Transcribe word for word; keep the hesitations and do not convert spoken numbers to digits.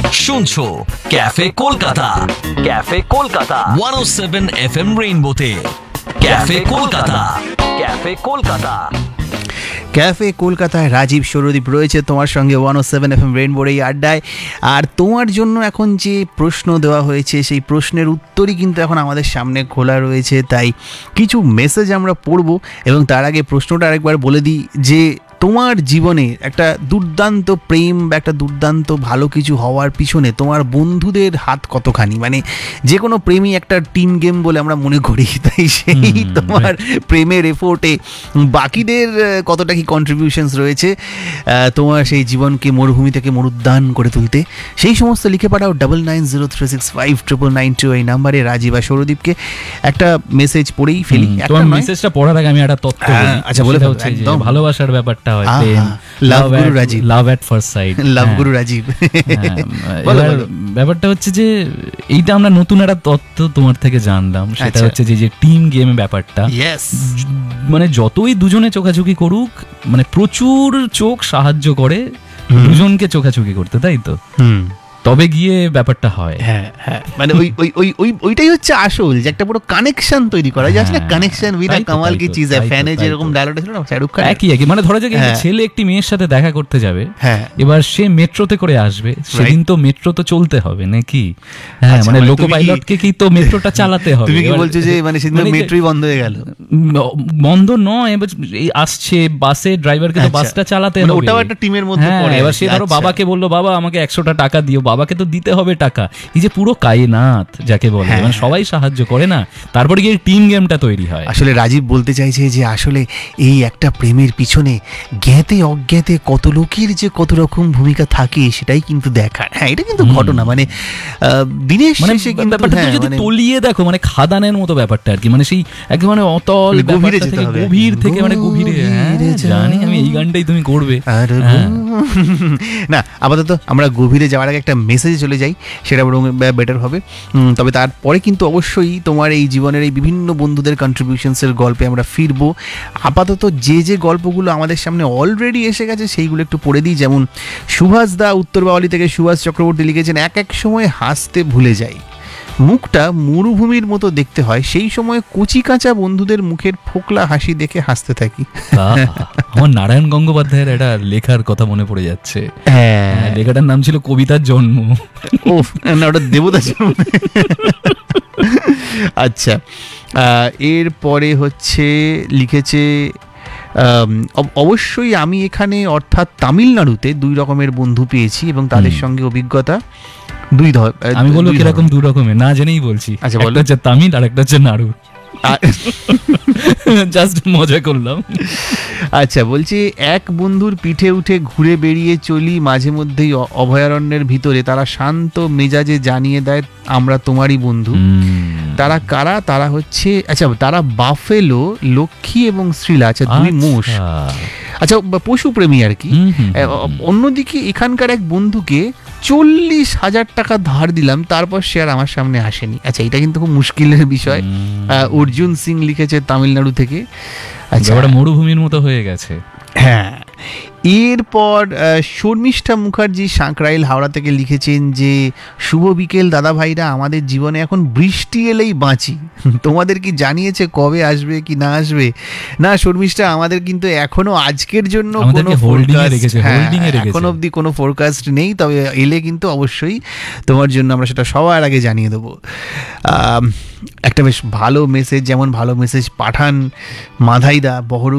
শুনছো cafe Kolkata, cafe Kolkata একশো সাত FM রেইনবোতে। Cafe Kolkata, cafe Kolkata, cafe কলকাতায় রাজীব সৌরদীপ রয়েছে তোমার সঙ্গে একশো সাত এফএম রেইনবোর এই আড্ডায়। আর তোমার জন্য এখন যে প্রশ্ন দেওয়া হয়েছে সেই প্রশ্নের উত্তরই কিন্তু এখন আমাদের সামনে খোলা রয়েছে, তাই কিছু মেসেজ আমরা পড়ব এবং তার আগে প্রশ্নটা আরেকবার বলে দিই যে তোমার জীবনে একটা দুর্দান্ত প্রেম বা একটা দুর্দান্ত ভালো কিছু হওয়ার পিছনে তোমার বন্ধুদের হাত কতখানি, মানে যে কোনো প্রেমই একটা টিম গেম বলে আমরা মনে করি, তাই সেই তোমার প্রেমের এফোর্টে বাকিদের কতটা কি কন্ট্রিবিউশনস রয়েছে তোমার সেই জীবনকে মরুভূমি থেকে মরুদ্যান করে তুলতে, সেই সমস্ত লিখে পাঠাও double nine zero three six five triple nine two এই নাম্বারে। রাজীব আর সৌরদীপকে একটা মেসেজ পড়েই ফেলি। তোমার মেসেজটা পড়ার আগে আমি একটা তথ্য বলি। আচ্ছা বলে দাও। একদম ভালোবাসার ব্যাপারটা হয় লাভ গুরু রাজীব, লাভ এট ফার্স্ট সাইট, লাভ গুরু রাজীব। ব্যাপারটা হচ্ছে যে এইটা আমরা নতুন একটা তথ্য তোমার থেকে জানলাম, সেটা হচ্ছে যে যে টিম গেম ব্যাপারটা, মানে যতই দুজনে চোখাচোখি করুক, মানে প্রচুর চোখ সাহায্য করে দুজনকে চোখাচোখি করতে, তাই তো? তবে গিয়ে ব্যাপারটা হয়। হ্যাঁ হ্যাঁ, মানে ওই ওই ওই ওই ওইটাই হচ্ছে আসল, যে একটা পুরো কানেকশন তৈরি করা যায় না, কানেকশন বিনা কামাল কি চিজ है। ফ্যানে যেরকম ডায়লগটা ছিল না শাহরুখ খান, একই একই, মানে ধরা যাক ছেলে একটি মেয়ের সাথে দেখা করতে যাবে, হ্যাঁ এবার সে মেট্রোতে করে আসবে, সেদিন তো মেট্রো তো চলতে হবে নাকি? হ্যাঁ, মানে লোকো পাইলটকে কি তো মেট্রোটা চালাতে হবে। তুমি কি বলছো যে মানে সেদিন মেট্রোই বন্ধ হয়ে গেল? বন্ধ নয়, এবার আসছে বাসে ড্রাইভারকে তো বাসটা চালাতে হবে, ওটাও একটা টিমের মধ্যে পড়ে। এবার সে ধরো বাবাকে বললো, বাবা আমাকে একশোটা টাকা দিও, বাবাকে তো দিতে হবে টাকা। এই যে পুরো কায়নাত যাকে বলে, মানে সবাই সাহায্য করে না, তারপরে গিয়ে টিম গেমটা তৈরি হয়। আসলে রাজীব বলতে চাইছে যে আসলে এই একটা প্রেমের পিছনে জ্ঞাতে অজ্ঞাতে কত লোকের যে কত রকম ভূমিকা থাকে সেটাই কিন্তু দেখার। হ্যাঁ, এটা কিন্তু ঘটনা, মানে দিনের শেষে কিন্তু ব্যাপারটা যদি তলিয়ে দেখো, মানে খাদানের মতো ব্যাপারটা আর কি, মানে সেই একদম মানে অতল গভীরে থেকে গভীর থেকে মানে গভীরে জানি আমি এই গানটাই তুমি করবে না। আপাতত আমরা গভীরে যাওয়ার আগে একটা মেসেজে চলে যাই, সেটা বরং বেটার হবে। তবে তারপরে কিন্তু অবশ্যই তোমার এই জীবনের এই বিভিন্ন বন্ধুদের কন্ট্রিবিউশনসের গল্পে আমরা ফিরবো। আপাতত যে যে গল্পগুলো আমাদের সামনে অলরেডি এসে গেছে সেইগুলো একটু পড়ে দিই। যেমন সুভাষ দা উত্তর বাওয়ালি থেকে সুভাষ চক্রবর্তী লিখেছেন, এক এক সময় হাসতে ভুলে যাই, মুখটা মরুভূমির মতো দেখতে হয়, সেই সময় কচি কাঁচা বন্ধুদের মুখের ফোকলা হাসি দেখে হাসতে থাকি। আমার নারায়ণ গঙ্গোপাধ্যায়ের একটা লেখার কথা মনে পড়ে যাচ্ছে। হ্যাঁ, লেখাটার নাম ছিল কবিতার জন্ম। ও না, ওটা দেবতার জন্ম। আচ্ছা, এরপরে হচ্ছে লিখেছে, অবশ্যই আমি এখানে অর্থাৎ তামিলনাড়ুতে দুই রকমের বন্ধু পেয়েছি এবং তাদের সঙ্গে অভিজ্ঞতা দুই ধরনের। আমি বলবো কিরকম দু রকমের, না জেনেই বলছি। আচ্ছা, একটা হচ্ছে তামিল আর একটা হচ্ছে নাড়ু। জাস্ট মজা করলাম। আচ্ছা, বলছি এক বন্ধুর পিঠে উঠে ঘুরে বেরিয়ে চলি মাঝে মধ্যেই অভয়ারণ্যের ভিতরে, তারা শান্ত মেজাজে জানিয়ে দেয় আমরা তোমারই বন্ধু। তারা কারা? তারা হচ্ছে, আচ্ছা তারা বাফেলো, লক্ষ্মী এবং শ্রীলা। আচ্ছা, দুই মোষ। আচ্ছা, পশুপ্রেমী আর কি। অন্যদিকে এখানকার এক বন্ধুকে চল্লিশ হাজার টাকা ধার দিলাম, তারপর সে আর আমার সামনে আসেনি। আচ্ছা, এটা কিন্তু খুব মুশকিলের বিষয়। অর্জুন সিং লিখেছে তামিলনাড়ু থেকে। আচ্ছা, মরুভূমির মতো হয়ে গেছে। হ্যাঁ, এরপর শর্মিষ্ঠা মুখার্জি সাঁকরাইল হাওড়া থেকে লিখেছেন যে শুভ বিকেল দাদা ভাইরা, আমাদের জীবনে এখন বৃষ্টি এলেই বাঁচি। তোমাদের কি জানিয়েছে কবে আসবে কি না আসবে? না শর্মিষ্ঠা, আমাদের কিন্তু এখনো আজকের জন্য কোনো এখন অবধি কোনো ফোরকাস্ট নেই, তবে এলে কিন্তু অবশ্যই তোমার জন্য আমরা সেটা সবার আগে জানিয়ে দেবো। একটা বেশ ভালো মেসেজ, যেমন ভালো মেসেজ পাঠান মাধাইদা বহরু